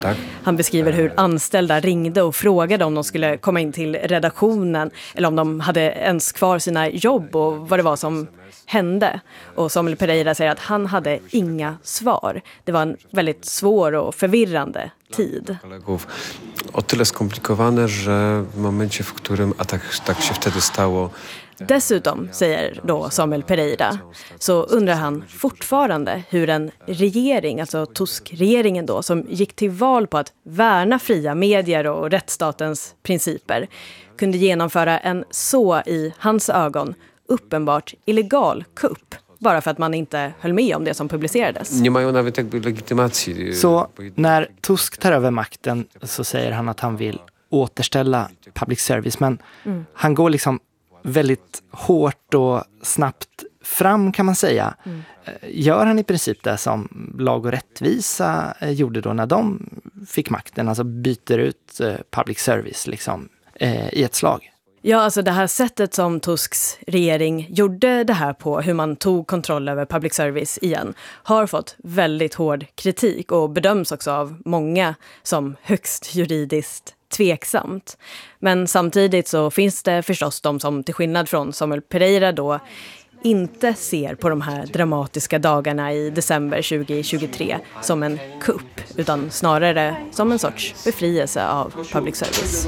Han beskriver hur anställda ringde och frågade om de skulle komma in till redaktionen eller om de hade ens kvar sina jobb och vad det var som hände. Och Samuel Pereira säger att han hade inga svar. Det var en väldigt svår och förvirrande tid. O tyle skomplikowane, że w momencie, w którym tak się wtedy stało. Dessutom, säger då Samuel Pereira, så undrar han fortfarande hur en regering, alltså Tusk-regeringen då, som gick till val på att värna fria medier och rättsstatens principer, kunde genomföra en så i hans ögon uppenbart illegal kupp. Bara för att man inte höll med om det som publicerades. Nie mają nawet jakby legitymacji. Så när Tusk tar över makten så säger han att han vill återställa public service. Men han går liksom väldigt hårt och snabbt fram, kan man säga. Gör han i princip det som Lag och rättvisa gjorde då när de fick makten? Alltså byter ut public service liksom, i ett slag. Ja, alltså det här sättet som Tusks regering gjorde det här på, hur man tog kontroll över public service igen, har fått väldigt hård kritik och bedöms också av många som högst juridiskt tveksamt. Men samtidigt så finns det förstås de som till skillnad från Samuel Pereira då inte ser på de här dramatiska dagarna i december 2023 som en kupp, utan snarare som en sorts befrielse av public service.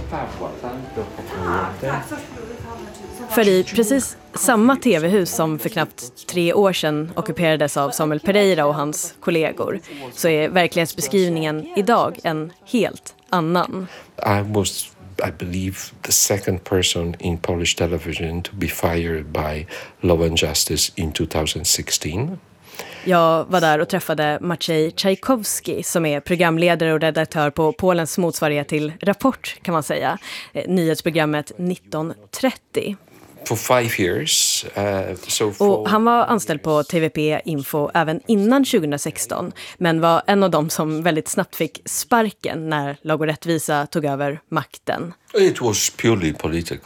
För i precis samma tv-hus som för knappt 3 år sedan ockuperades av Samuel Pereira och hans kollegor, så är verklighetsbeskrivningen idag en helt annan. I believe, the second person in Polish television to be fired by Law and Justice in 2016. Jag var där och träffade Maciej Czajkowski som är programledare och redaktör på Polens motsvarighet till Rapport, kan man säga. Nyhetsprogrammet 1930. For 5 years. Och han var anställd på TVP Info även innan 2016, men var en av dem som väldigt snabbt fick sparken när Lag och rättvisa tog över makten. It was purely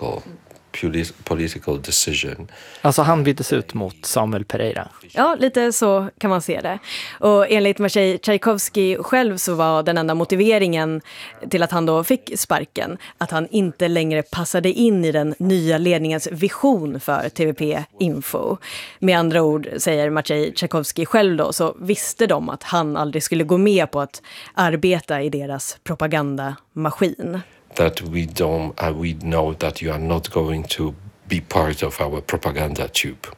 political decision. Alltså han byttes ut mot Samuel Pereira. Ja, lite så kan man se det. Och enligt Maciej Czajkowski själv så var den enda motiveringen till att han då fick sparken att han inte längre passade in i den nya ledningens vision för TVP Info. Med andra ord, säger Maciej Czajkowski själv då, så visste de att han aldrig skulle gå med på att arbeta i deras propagandamaskin. That we know that you are not going to be part of our propaganda tube.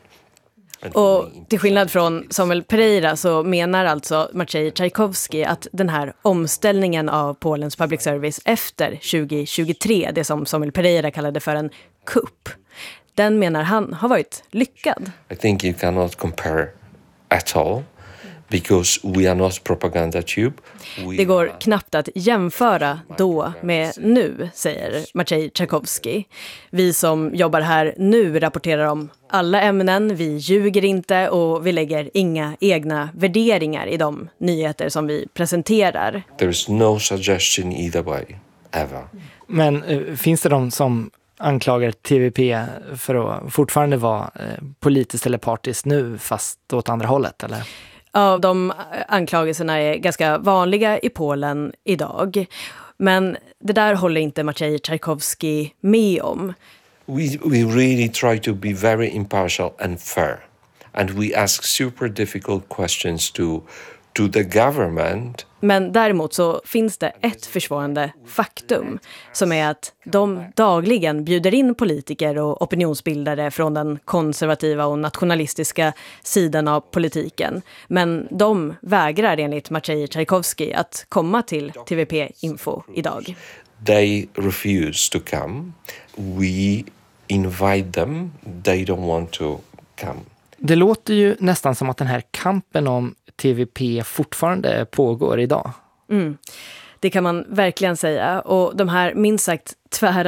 Och till skillnad från Samuel Pereira så menar alltså Maciej Czajkowski att den här omställningen av Polens public service efter 2023, det som Samuel Pereira kallade för en kupp, den menar han har varit lyckad. I think you cannot compare at all. Because we are not propaganda tube. Det går knappt att jämföra då med nu, säger Maciej Czajkowski. Vi som jobbar här nu rapporterar om alla ämnen, vi ljuger inte och vi lägger inga egna värderingar i de nyheter som vi presenterar. There is no suggestion either way, ever. Men finns det de som anklagar TVP för att fortfarande vara politiskt eller partiskt nu, fast åt andra hållet, eller? Ja, de anklagelserna är ganska vanliga i Polen idag. Men det där håller inte Maciej Czajkowski med om. We really try to be very impartial and fair. And we ask super difficult questions to the government. Men däremot så finns det ett försvårande faktum som är att de dagligen bjuder in politiker och opinionsbildare från den konservativa och nationalistiska sidan av politiken. Men de vägrar enligt Maciej Czajkowski att komma till TVP Info idag. They refuse to come. We invite them. They don't want to come. Det låter ju nästan som att den här kampen om TVP fortfarande pågår idag. Det kan man verkligen säga. Och de här minst sagt tvära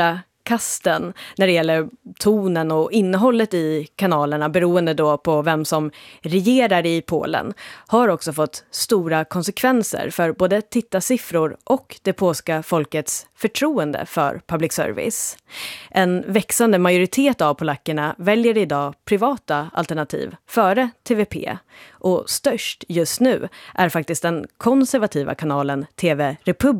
kasten när det gäller tonen och innehållet i kanalerna beroende då på vem som regerar i Polen har också fått stora konsekvenser för både tittarsiffror och det polska folkets förtroende för public service. En växande majoritet av polackerna väljer idag privata alternativ före TVP och störst just nu är faktiskt den konservativa kanalen TV Republika.